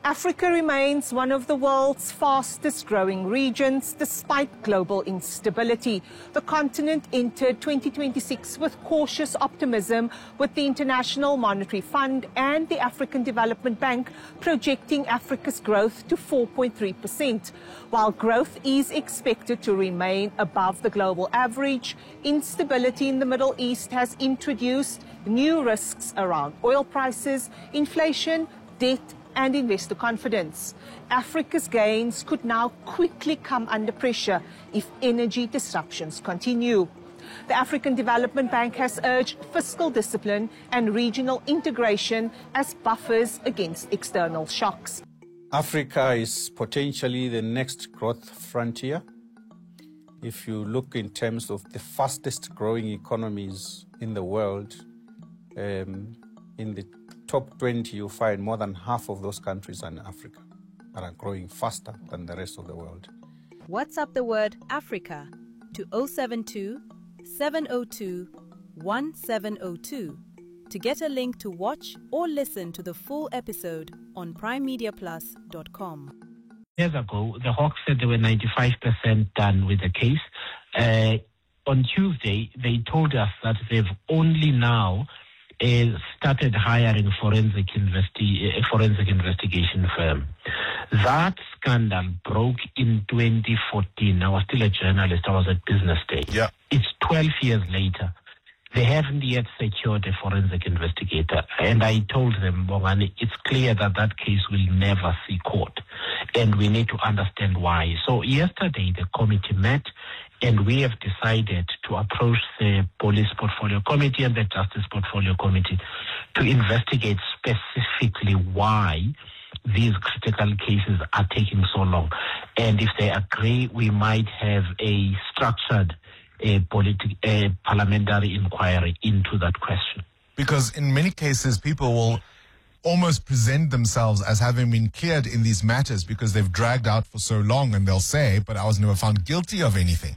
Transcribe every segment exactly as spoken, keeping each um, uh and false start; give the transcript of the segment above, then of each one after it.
Africa remains one of the world's fastest growing regions despite global instability. The continent entered twenty twenty-six with cautious optimism, with the International Monetary Fund and the African Development Bank projecting Africa's growth to four point three percent. While growth is expected to remain above the global average, instability in the Middle East has introduced new risks around oil prices, inflation, debt, and investor confidence. Africa's gains could now quickly come under pressure if energy disruptions continue. The African Development Bank has urged fiscal discipline and regional integration as buffers against external shocks. Africa is potentially the next growth frontier. If you look in terms of the fastest growing economies in the world, um, in the top twenty, you find more than half of those countries are in Africa and are growing faster than the rest of the world. WhatsApp the word Africa to zero seven two, seven zero two, one seven zero two to get a link to watch or listen to the full episode on prime media plus dot com. Years ago, the Hawks said they were ninety-five percent done with the case. Uh, on Tuesday, they told us that they've only now Uh, started hiring forensic investi- a forensic investigation firm. That scandal broke in twenty fourteen. I was still a journalist. I was at Business Day. Yeah. It's twelve years later. They haven't yet secured a forensic investigator. And I told them, Bongani, it's clear that that case will never see court. And we need to understand why. So yesterday, the committee met, and we have decided to approach the Police Portfolio Committee and the Justice Portfolio Committee to investigate specifically why these critical cases are taking so long. And if they agree, we might have a structured a politi- a parliamentary inquiry into that question. Because in many cases, people will almost present themselves as having been cleared in these matters because they've dragged out for so long, and they'll say, but I was never found guilty of anything.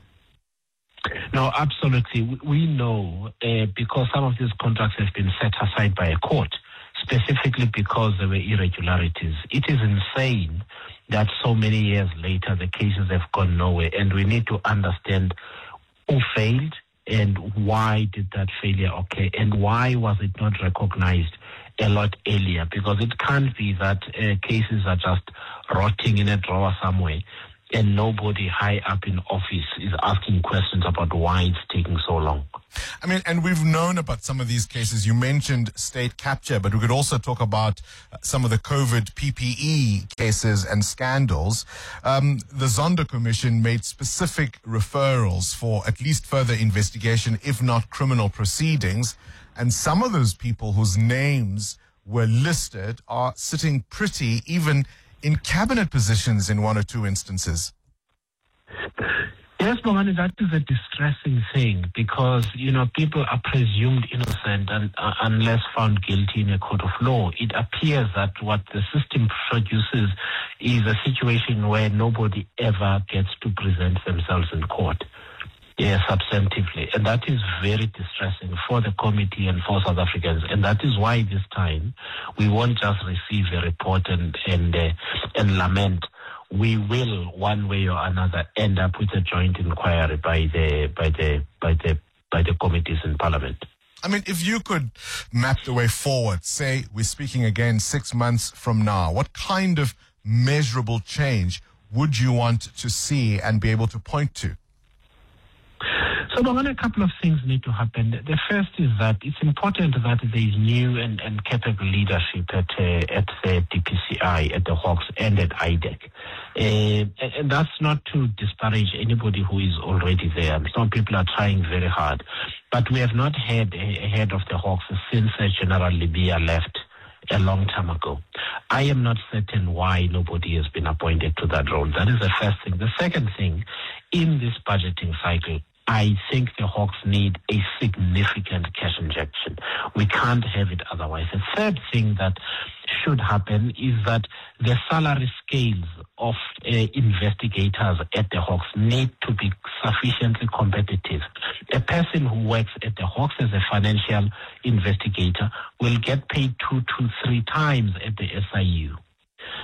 No, absolutely. We know uh, because some of these contracts have been set aside by a court, specifically because there were irregularities. It is insane that so many years later the cases have gone nowhere, and we need to understand who failed and why did that failure occur, and why was it not recognized a lot earlier, because it can't be that uh, cases are just rotting in a drawer somewhere and nobody high up in office is asking questions about why it's taking so long. I mean, and we've known about some of these cases. You mentioned state capture, but we could also talk about uh, some of the COVID P P E cases and scandals. Um, the Zondo Commission made specific referrals for at least further investigation, if not criminal proceedings. And some of those people whose names were listed are sitting pretty, even in cabinet positions in one or two instances. Yes, Bongani, that is a distressing thing because, you know, people are presumed innocent and, uh, unless found guilty in a court of law. It appears that what the system produces is a situation where nobody ever gets to present themselves in court. Yeah, substantively. And that is very distressing for the committee and for South Africans. And that is why this time we won't just receive a report and and, uh, and lament. We will, one way or another, end up with a joint inquiry by the by the by the by the committees in Parliament. I mean, if you could map the way forward, say we're speaking again six months from now, what kind of measurable change would you want to see and be able to point to? So, Bongani, a couple of things need to happen. The first is that it's important that there is new and, and capable leadership at uh, at the D P C I, at the Hawks, and at I D E C. Uh, and that's not to disparage anybody who is already there. Some people are trying very hard. But we have not had a head of the Hawks since uh, General Libya left a long time ago. I am not certain why nobody has been appointed to that role. That is the first thing. The second thing, in this budgeting cycle, I think the Hawks need a significant cash injection. We can't have it otherwise. The third thing that should happen is that the salary scales of uh, investigators at the Hawks need to be sufficiently competitive. A person who works at the Hawks as a financial investigator will get paid two to three times at the S I U.